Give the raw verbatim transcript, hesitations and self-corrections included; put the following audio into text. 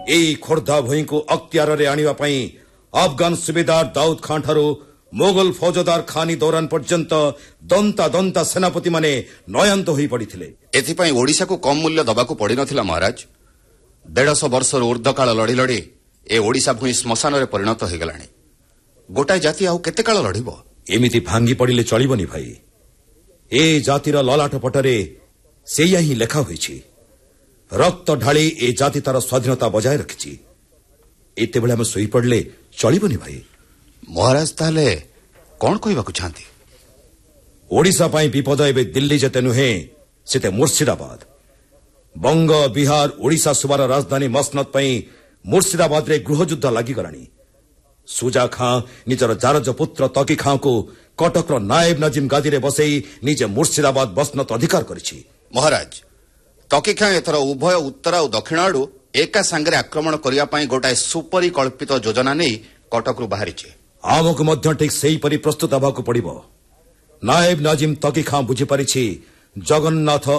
এই ଖୋର୍ଦ୍ଧା ଭୂଇଁକୁ ଅକ୍ତିଆରରେ ଆଣିବା ପାଇଁ ଆଫଗାନ ସୁବେଦାର ଦାଉଦ ଖାଁ ଠାରୁ ମୋଗଲ ଫୌଜଦାର ଖାନି ଦୌରାନ ପର୍ଯ୍ୟନ୍ତ ଦନ୍ତା ଦନ୍ତା ସେନାପତିମାନେ ନୟାନ୍ତ ହୋଇ ପଡ଼ିଥିଲେ। ଏଥିପାଇଁ ଓଡ଼ିଶାକୁ କମ୍ ମୂଲ୍ୟ ଦେବାକୁ ପଡ଼ିନଥିଲା ମହାରାଜ। ଦେଢ଼ଶହ ବର୍ଷରୁ ଉର୍ଦ୍ଧ୍ୱକାଳ ଲଢ଼ି ଲଢ଼ି ଏ ଓଡ଼ିଶା ଭୂଇଁ ଶ୍ମଶାନରେ ପରିଣତ ହୋଇଗଲାଣି। ଗୋଟାଏ ଜାତି ଆଉ କେତେ କାଳ ଲଢ଼ିବ? ଏମିତି ଭାଙ୍ଗି ପଡ଼ିଲେ ଚଳିବନି ଭାଇ। ଏ ଜାତିର ଲଲାଟ ପଟରେ ସେଇଆ ହିଁ ଲେଖା ହୋଇଛି। ରକ୍ତ ଢାଳି ଏ ଜାତି ତାର ସ୍ୱାଧୀନତା ବଜାୟ ରଖିଛି। ଏତେବେଳେ ଆମେ ଶୋଇପଡ଼ିଲେ ଚଳିବନି ଭାଇ। ମହାରାଜ ତାହେଲେ କ'ଣ କହିବାକୁ ଚାହାନ୍ତି? ଓଡ଼ିଶା ପାଇଁ ବିପଦ ଏବେ ଦିଲ୍ଲୀ ଯେତେ ନୁହେଁ ସେତେ ମୁର୍ସିଦାବାଦ। ବଙ୍ଗ ବିହାର ଓଡ଼ିଶା ସୁବାର ରାଜଧାନୀ ମସନଦ ପାଇଁ ମୁର୍ସିଦାବାଦରେ ଗୃହଯୁଦ୍ଧ ଲାଗିଗଲାଣି। ସୁଜା ଖାଁ ନିଜର ଜାରଜ ପୁତ୍ର ତକି ଖାଁକୁ କଟକର ନାଏବ ନଜିମ ଗାଦିରେ ବସେଇ ନିଜେ ମୁର୍ସିଦାବାଦ ମସନଦ ଅଧିକାର କରିଛି। ମହାରାଜ, ତକି ଖାଁ ଏଥର ଉଭୟ ଉତ୍ତର ଓ ଦକ୍ଷିଣ ଆଡୁ ଏକା ସାଙ୍ଗରେ ଆକ୍ରମଣ କରିବା ପାଇଁ ଗୋଟାଏ ସୁପରିକଳ୍ପିତ ଯୋଜନା ନେଇ କଟକରୁ ବାହାରିଛି। ଆମକୁ ମଧ୍ୟ ଠିକ୍ ସେହିପରି ପ୍ରସ୍ତୁତ ହେବାକୁ ପଡ଼ିବ। ନାଏବ ନଜିମ ତକି ଖାଁ ବୁଝିପାରିଛି ଜଗନ୍ନାଥ